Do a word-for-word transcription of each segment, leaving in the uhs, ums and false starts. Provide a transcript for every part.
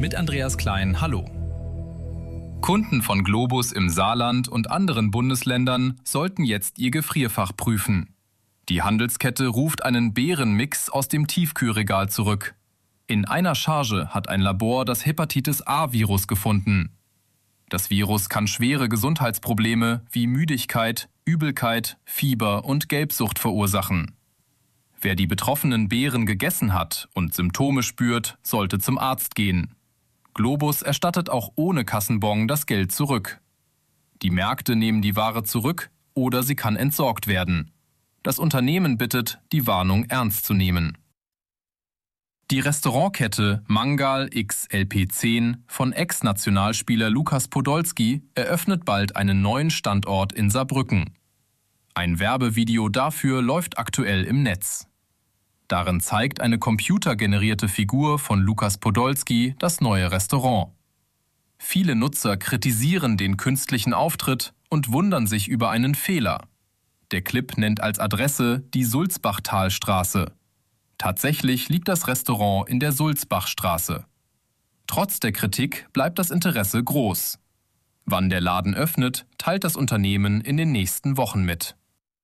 mit Andreas Klein. Hallo. Kunden von Globus im Saarland und anderen Bundesländern sollten jetzt ihr Gefrierfach prüfen. Die Handelskette ruft einen Beerenmix aus dem Tiefkühlregal zurück. In einer Charge hat ein Labor das Hepatitis-A-Virus gefunden. Das Virus kann schwere Gesundheitsprobleme wie Müdigkeit, Übelkeit, Fieber und Gelbsucht verursachen. Wer die betroffenen Beeren gegessen hat und Symptome spürt, sollte zum Arzt gehen. Globus erstattet auch ohne Kassenbon das Geld zurück. Die Märkte nehmen die Ware zurück oder sie kann entsorgt werden. Das Unternehmen bittet, die Warnung ernst zu nehmen. Die Restaurantkette Mangal X L P zehn von Ex-Nationalspieler Lukas Podolski eröffnet bald einen neuen Standort in Saarbrücken. Ein Werbevideo dafür läuft aktuell im Netz. Darin zeigt eine computergenerierte Figur von Lukas Podolski das neue Restaurant. Viele Nutzer kritisieren den künstlichen Auftritt und wundern sich über einen Fehler. Der Clip nennt als Adresse die Sulzbachtalstraße. Tatsächlich liegt das Restaurant in der Sulzbachstraße. Trotz der Kritik bleibt das Interesse groß. Wann der Laden öffnet, teilt das Unternehmen in den nächsten Wochen mit.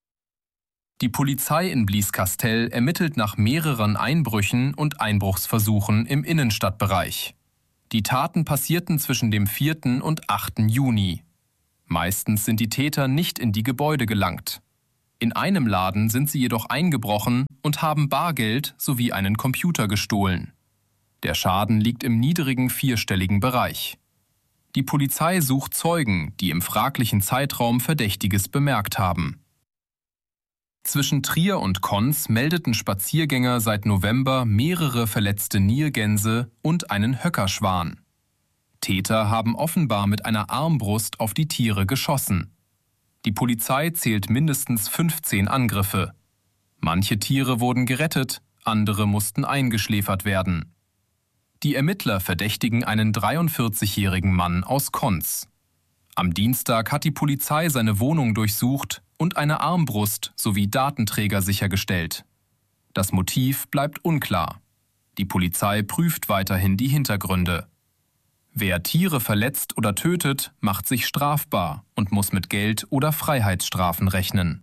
Die Polizei in Blieskastel ermittelt nach mehreren Einbrüchen und Einbruchsversuchen im Innenstadtbereich. Die Taten passierten zwischen dem vierten und achten Juni. Meistens sind die Täter nicht in die Gebäude gelangt. In einem Laden sind sie jedoch eingebrochen und haben Bargeld sowie einen Computer gestohlen. Der Schaden liegt im niedrigen vierstelligen Bereich. Die Polizei sucht Zeugen, die im fraglichen Zeitraum Verdächtiges bemerkt haben. Zwischen Trier und Konz meldeten Spaziergänger seit November mehrere verletzte Nilgänse und einen Höckerschwan. Täter haben offenbar mit einer Armbrust auf die Tiere geschossen. Die Polizei zählt mindestens fünfzehn Angriffe. Manche Tiere wurden gerettet, andere mussten eingeschläfert werden. Die Ermittler verdächtigen einen dreiundvierzigjährigen Mann aus Konz. Am Dienstag hat die Polizei seine Wohnung durchsucht und eine Armbrust sowie Datenträger sichergestellt. Das Motiv bleibt unklar. Die Polizei prüft weiterhin die Hintergründe. Wer Tiere verletzt oder tötet, macht sich strafbar und muss mit Geld- oder Freiheitsstrafen rechnen.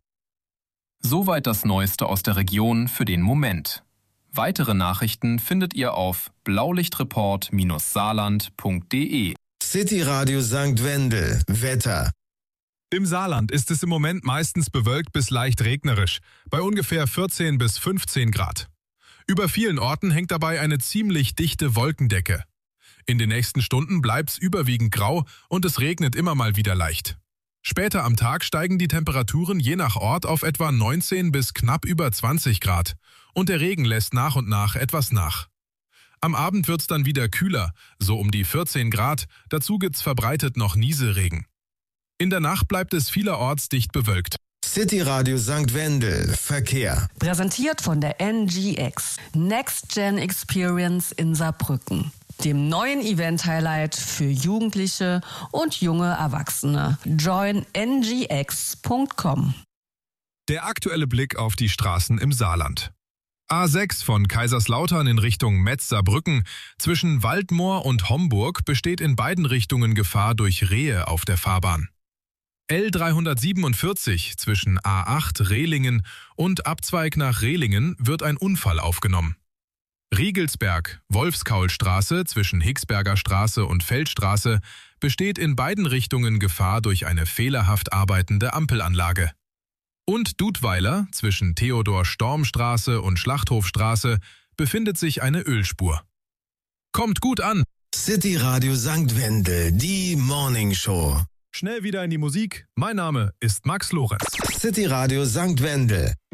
Soweit das Neueste aus der Region für den Moment. Weitere Nachrichten findet ihr auf blaulichtreport Bindestrich saarland Punkt de. City Radio Sankt Wendel. Wetter. Im Saarland ist es im Moment meistens bewölkt bis leicht regnerisch, bei ungefähr vierzehn bis fünfzehn Grad. Über vielen Orten hängt dabei eine ziemlich dichte Wolkendecke. In den nächsten Stunden bleibt's überwiegend grau und es regnet immer mal wieder leicht. Später am Tag steigen die Temperaturen je nach Ort auf etwa neunzehn bis knapp über zwanzig Grad und der Regen lässt nach und nach etwas nach. Am Abend wird's dann wieder kühler, so um die vierzehn Grad, dazu gibt's verbreitet noch Nieselregen. In der Nacht bleibt es vielerorts dicht bewölkt. City Radio Sankt Wendel. Verkehr. Präsentiert von der N G X. Next Gen Experience in Saarbrücken. Dem neuen Event-Highlight für Jugendliche und junge Erwachsene. join n g x punkt com. Der aktuelle Blick auf die Straßen im Saarland. A sechs von Kaiserslautern in Richtung Metz-Saarbrücken zwischen Waldmoor und Homburg besteht in beiden Richtungen Gefahr durch Rehe auf der Fahrbahn. L dreihundertsiebenundvierzig zwischen A acht Rehlingen und Abzweig nach Rehlingen wird ein Unfall aufgenommen. Riegelsberg-Wolfskaulstraße zwischen Hicksberger Straße und Feldstraße besteht in beiden Richtungen Gefahr durch eine fehlerhaft arbeitende Ampelanlage. Und Dudweiler zwischen Theodor-Storm-Straße und Schlachthofstraße befindet sich eine Ölspur. Kommt gut an! City Radio Sankt Wendel, die Morning Show. Schnell wieder in die Musik. Mein Name ist Max Lorenz. City Radio Sankt Wendel.